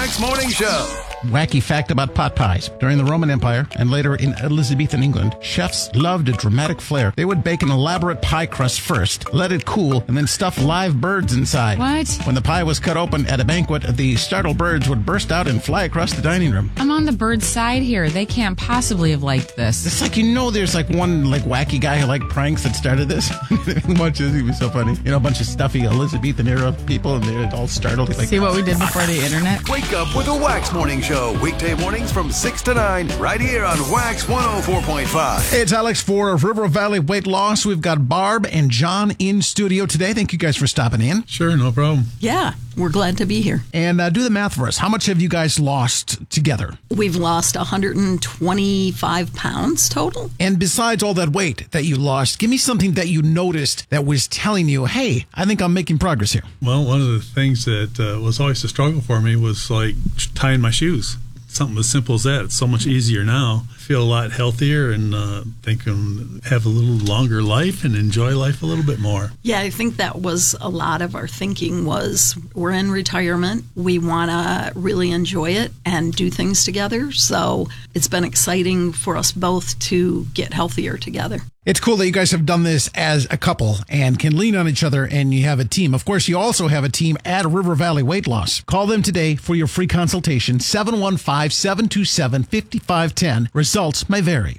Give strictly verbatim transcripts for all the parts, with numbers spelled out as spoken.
Wax Morning Show. Wacky fact about pot pies. During the Roman Empire and later in Elizabethan England, chefs loved a dramatic flair. They would bake an elaborate pie crust first, let it cool, and then stuff live birds inside. What? When the pie was cut open at a banquet, the startled birds would burst out and fly across the dining room. I'm on the bird's side here. They can't possibly have liked this. It's like, you know, there's like one like wacky guy who liked pranks that started this. Watch this, he was so funny. You know, a bunch of stuffy Elizabethan era people, and they're all startled. Like, see what we did before the internet? Wake up with a Wax Morning Show. Weekday mornings from six to nine, right here on Wax one oh four point five. Hey, it's Alex for River Valley Weight Loss. We've got Barb and John in studio today. Thank you guys for stopping in. Sure, no problem. Yeah, we're glad to be here. And uh, do the math for us. How much have you guys lost together? We've lost one hundred twenty-five pounds total. And besides all that weight that you lost, give me something that you noticed that was telling you, hey, I think I'm making progress here. Well, one of the things that uh, was always a struggle for me was like tying my shoes. Something as simple as that. It's so much easier now. I feel a lot healthier and uh, think I can have a little longer life and enjoy life a little bit more. Yeah, I think that was a lot of our thinking was we're in retirement. We want to really enjoy it and do things together. So it's been exciting for us both to get healthier together. It's cool that you guys have done this as a couple and can lean on each other, and you have a team. Of course, you also have a team at River Valley Weight Loss. Call them today for your free consultation, seven one five, seven two seven, five five one zero. Results may vary.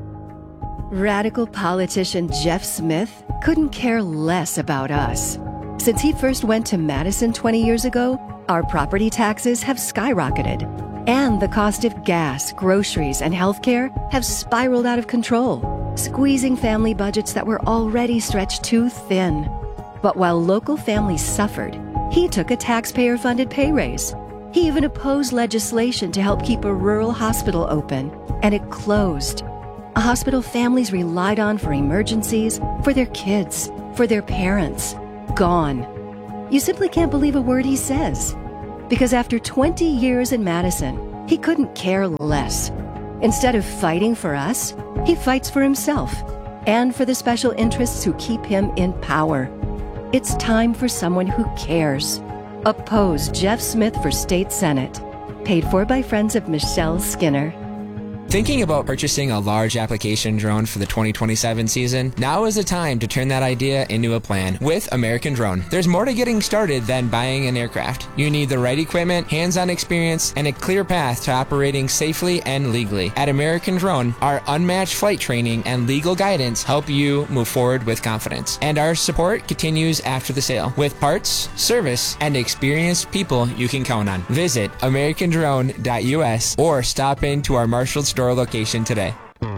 Radical politician Jeff Smith couldn't care less about us. Since he first went to Madison twenty years ago, our property taxes have skyrocketed, and the cost of gas, groceries, and healthcare have spiraled out of control, squeezing family budgets that were already stretched too thin. But while local families suffered, he took a taxpayer-funded pay raise. He even opposed legislation to help keep a rural hospital open, and it closed. A hospital families relied on for emergencies, for their kids, for their parents. Gone. You simply can't believe a word he says. Because after twenty years in Madison, he couldn't care less. Instead of fighting for us, he fights for himself and for the special interests who keep him in power. It's time for someone who cares. Oppose Jeff Smith for State Senate. Paid for by friends of Michelle Skinner. Thinking about purchasing a large application drone for the twenty twenty-seven season? Now is the time to turn that idea into a plan with American Drone. There's more to getting started than buying an aircraft. You need the right equipment, hands-on experience, and a clear path to operating safely and legally. At American Drone, our unmatched flight training and legal guidance help you move forward with confidence. And our support continues after the sale with parts, service, and experienced people you can count on. Visit american drone dot u s or stop into our Marshall store location today.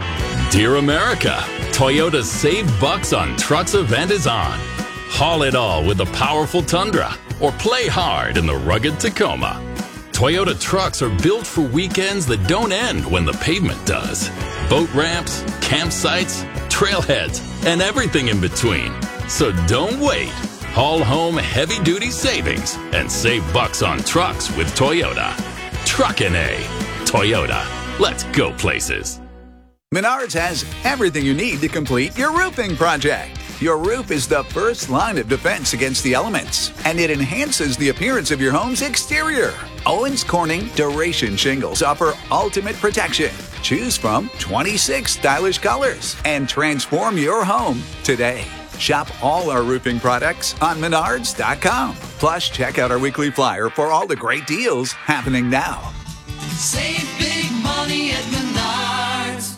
Dear America, Toyota's Save Bucks on Trucks event is on. Haul it all with the powerful Tundra or play hard in the rugged Tacoma. Toyota trucks are built for weekends that don't end when the pavement does. Boat ramps, campsites, trailheads, and everything in between. So don't wait. Haul home heavy-duty savings and save bucks on trucks with Toyota. Truckin' A. Toyota. Let's go places. Menards has everything you need to complete your roofing project. Your roof is the first line of defense against the elements, and it enhances the appearance of your home's exterior. Owens Corning Duration Shingles offer ultimate protection. Choose from twenty-six stylish colors and transform your home today. Shop all our roofing products on menards dot com. Plus, check out our weekly flyer for all the great deals happening now. Save big money at Menards.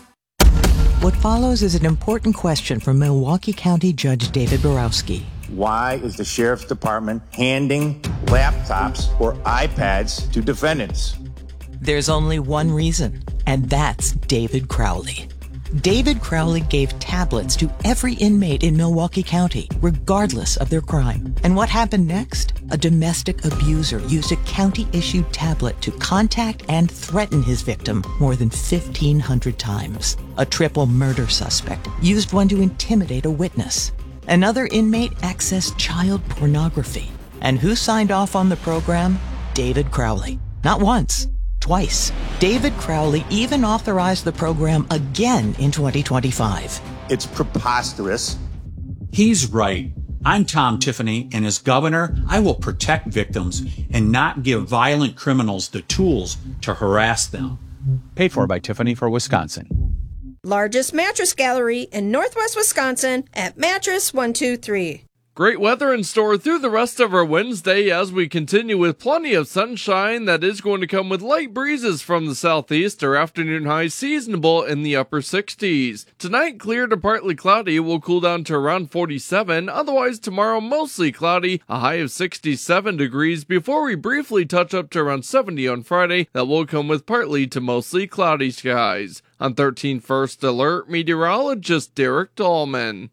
What follows is an important question from Milwaukee County Judge David Borowski. Why is the Sheriff's Department handing laptops or iPads to defendants? There's only one reason, and that's David Crowley. David Crowley gave tablets to every inmate in Milwaukee County, regardless of their crime. And what happened next? A domestic abuser used a county-issued tablet to contact and threaten his victim more than fifteen hundred times. A triple murder suspect used one to intimidate a witness. Another inmate accessed child pornography. And who signed off on the program? David Crowley. Not once. Twice. David Crowley even authorized the program again in twenty twenty-five. It's preposterous. He's right. I'm Tom Tiffany, and as governor, I will protect victims and not give violent criminals the tools to harass them. Paid for by Tiffany for Wisconsin. Largest mattress gallery in Northwest Wisconsin at Mattress one two three. Great weather in store through the rest of our Wednesday as we continue with plenty of sunshine that is going to come with light breezes from the southeast. Our afternoon high seasonable in the upper sixties. Tonight, clear to partly cloudy, will cool down to around forty-seven. Otherwise, tomorrow, mostly cloudy, a high of sixty-seven degrees before we briefly touch up to around seventy on Friday. That will come with partly to mostly cloudy skies. On thirteen First Alert, meteorologist Derek Dahlman.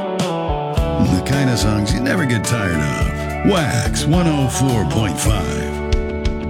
The kind of songs you never get tired of. Wax one oh four point five.